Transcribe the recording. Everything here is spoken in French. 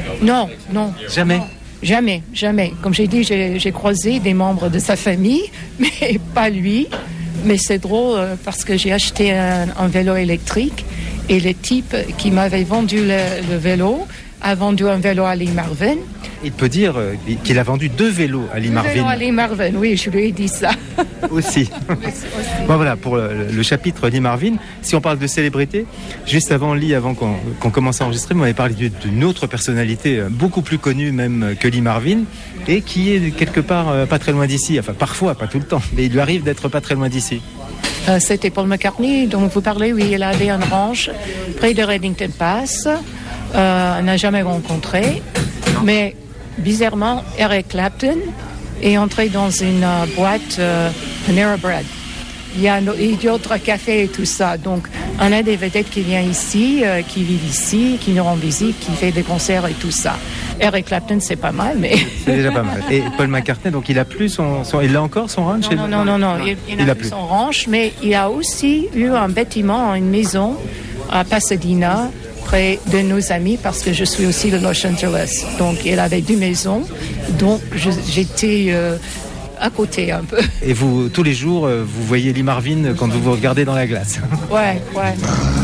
Non, non. Jamais? Non. Jamais, jamais. Comme j'ai dit, j'ai croisé des membres de sa famille, mais pas lui. Mais c'est drôle parce que j'ai acheté un vélo électrique et le type qui m'avait vendu le vélo a vendu un vélo à Lee Marvin. Il peut dire qu'il a vendu 2 vélos à Lee Marvin. 2 vélos à Lee Marvin, oui, je lui ai dit ça. Aussi. Bon voilà, pour le chapitre Lee Marvin, si on parle de célébrité, juste avant qu'on commence à enregistrer, vous m'avez parlé d'une autre personnalité beaucoup plus connue même que Lee Marvin et qui est quelque part pas très loin d'ici, enfin parfois, pas tout le temps, mais il lui arrive d'être pas très loin d'ici. C'était Paul McCartney dont vous parlez, oui, il avait un ranch près de Reddington Pass. On n'a jamais rencontré, mais bizarrement, Eric Clapton est entré dans une boîte Panera Bread. Il y a d'autres cafés et tout ça. Donc, on a des vedettes qui viennent ici, qui vivent ici, qui nous rendent visite, qui fait des concerts et tout ça. Eric Clapton, c'est pas mal, mais... C'est déjà pas mal. Et Paul McCartney, donc il a plus il a encore son ranch? Non. Il a plus son ranch, mais il a aussi eu un bâtiment, une maison à Pasadena, près de nos amis, parce que je suis aussi de Los Angeles. Donc, il avait 2 maisons, donc j'étais à côté un peu. Et vous, tous les jours, vous voyez Lee Marvin quand vous vous regardez dans la glace? Ouais.